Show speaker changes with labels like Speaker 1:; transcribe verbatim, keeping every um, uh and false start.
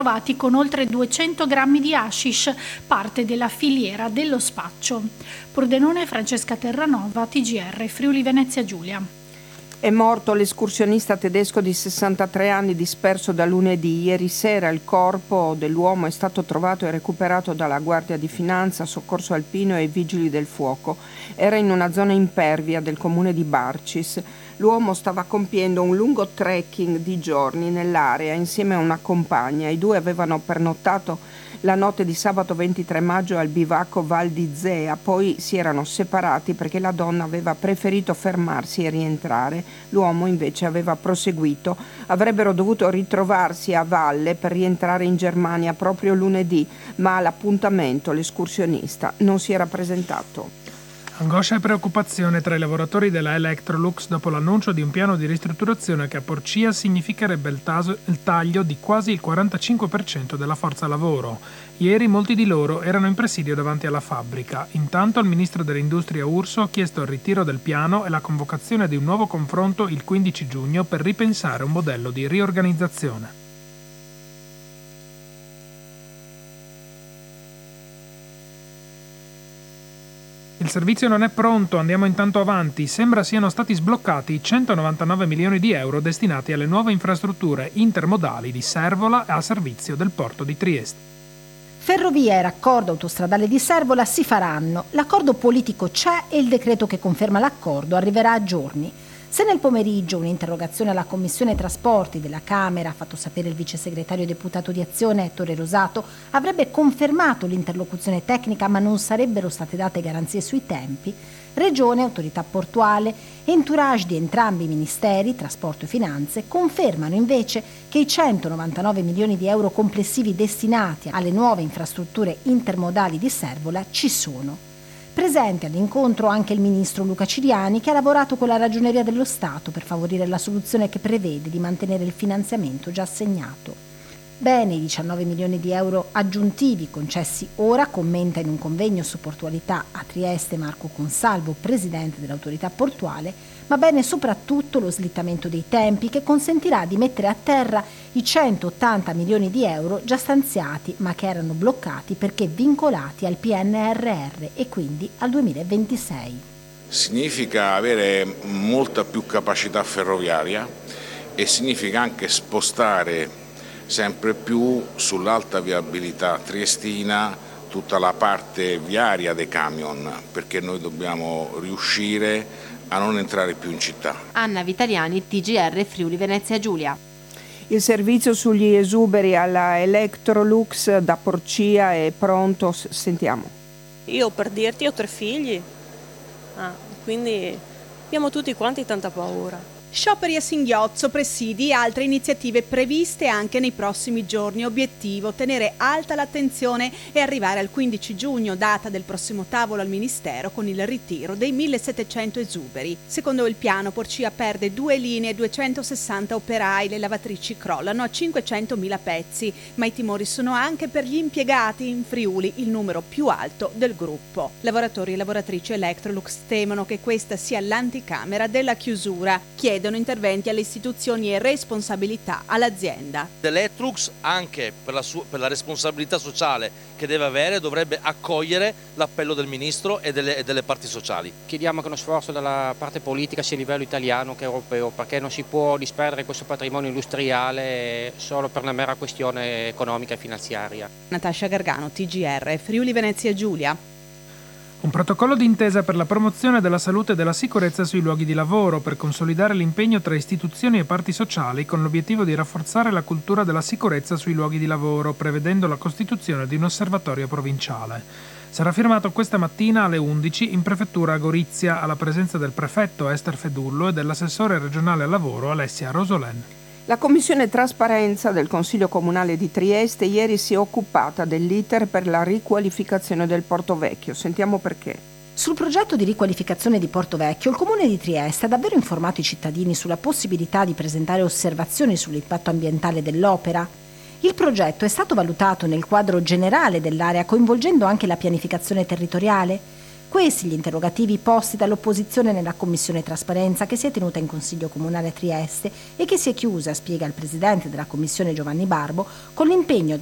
Speaker 1: trovati con oltre duecento grammi di hashish, parte della filiera dello spaccio. Pordenone, Francesca Terranova, T G R, Friuli Venezia Giulia.
Speaker 2: È morto l'escursionista tedesco di sessantatré anni disperso da lunedì. Ieri sera il corpo dell'uomo è stato trovato e recuperato dalla Guardia di Finanza, Soccorso Alpino e i Vigili del Fuoco. Era in una zona impervia del comune di Barcis. L'uomo stava compiendo un lungo trekking di giorni nell'area insieme a una compagna. I due avevano pernottato la notte di sabato ventitré maggio al bivacco Val di Zea, poi si erano separati perché la donna aveva preferito fermarsi e rientrare. L'uomo invece aveva proseguito. Avrebbero dovuto ritrovarsi a valle per rientrare in Germania proprio lunedì, ma all'appuntamento l'escursionista non si era presentato.
Speaker 3: Angoscia e preoccupazione tra i lavoratori della Electrolux dopo l'annuncio di un piano di ristrutturazione che a Porcia significherebbe il, taso, il taglio di quasi il quarantacinque per cento della forza lavoro. Ieri molti di loro erano in presidio davanti alla fabbrica. Intanto il ministro dell'Industria Urso ha chiesto il ritiro del piano e la convocazione di un nuovo confronto il quindici giugno per ripensare un modello di riorganizzazione. Il servizio non è pronto, andiamo intanto avanti. Sembra siano stati sbloccati centonovantanove milioni di euro destinati alle nuove infrastrutture intermodali di Servola a servizio del porto di Trieste.
Speaker 4: Ferrovia e raccordo autostradale di Servola si faranno. L'accordo politico c'è e il decreto che conferma l'accordo arriverà a giorni. Se nel pomeriggio un'interrogazione alla Commissione Trasporti della Camera, ha fatto sapere il vice segretario deputato di Azione Ettore Rosato, avrebbe confermato l'interlocuzione tecnica ma non sarebbero state date garanzie sui tempi, Regione, Autorità Portuale, entourage di entrambi i ministeri, Trasporto e Finanze, confermano invece che i centonovantanove milioni di euro complessivi destinati alle nuove infrastrutture intermodali di Servola ci sono. Presente all'incontro anche il ministro Luca Ciriani, che ha lavorato con la Ragioneria dello Stato per favorire la soluzione che prevede di mantenere il finanziamento già assegnato. Bene i diciannove milioni di euro aggiuntivi concessi ora, commenta in un convegno su portualità a Trieste Marco Consalvo, presidente dell'autorità portuale, ma bene soprattutto lo slittamento dei tempi che consentirà di mettere a terra i centottanta milioni di euro già stanziati ma che erano bloccati perché vincolati al P N R R e quindi al duemilaventisei.
Speaker 5: Significa avere molta più capacità ferroviaria e significa anche spostare sempre più sull'alta viabilità triestina tutta la parte viaria dei camion, perché noi dobbiamo riuscire a non entrare più in città.
Speaker 6: Anna Vitaliani, T G R Friuli Venezia Giulia.
Speaker 2: Il servizio sugli esuberi alla Electrolux da Porcia è pronto, sentiamo.
Speaker 7: Io per dirti ho tre figli, ah, quindi abbiamo tutti quanti tanta paura.
Speaker 8: Scioperi a singhiozzo, presidi e altre iniziative previste anche nei prossimi giorni. Obiettivo: tenere alta l'attenzione e arrivare al quindici giugno, data del prossimo tavolo al Ministero, con il ritiro dei millesettecento esuberi. Secondo il piano, Porcia perde due linee e duecentosessanta operai, le lavatrici crollano a cinquecentomila pezzi, ma i timori sono anche per gli impiegati. In Friuli il numero più alto del gruppo. Lavoratori e lavoratrici Electrolux temono che questa sia l'anticamera della chiusura. Chiedono interventi alle istituzioni e responsabilità all'azienda.
Speaker 9: Electrolux, anche per la, sua, per la responsabilità sociale che deve avere, dovrebbe accogliere l'appello del Ministro e delle, e delle parti sociali.
Speaker 10: Chiediamo che uno sforzo dalla parte politica sia a livello italiano che europeo, perché non si può disperdere questo patrimonio industriale solo per una mera questione economica e finanziaria.
Speaker 8: Natascia Gargano, T G R Friuli Venezia Giulia.
Speaker 3: Un protocollo d'intesa per la promozione della salute e della sicurezza sui luoghi di lavoro per consolidare l'impegno tra istituzioni e parti sociali con l'obiettivo di rafforzare la cultura della sicurezza sui luoghi di lavoro, prevedendo la costituzione di un osservatorio provinciale. Sarà firmato questa mattina alle undici in prefettura a Gorizia, alla presenza del prefetto Ester Fedullo e dell'assessore regionale al lavoro Alessia Rosolen.
Speaker 2: La Commissione Trasparenza del Consiglio Comunale di Trieste ieri si è occupata dell'iter per la riqualificazione del Porto Vecchio. Sentiamo perché.
Speaker 4: Sul progetto di riqualificazione di Porto Vecchio, il Comune di Trieste ha davvero informato i cittadini sulla possibilità di presentare osservazioni sull'impatto ambientale dell'opera? Il progetto è stato valutato nel quadro generale dell'area, coinvolgendo anche la pianificazione territoriale? Questi gli interrogativi posti dall'opposizione nella Commissione Trasparenza che si è tenuta in Consiglio Comunale a Trieste e che si è chiusa, spiega il presidente della Commissione Giovanni Barbo, con l'impegno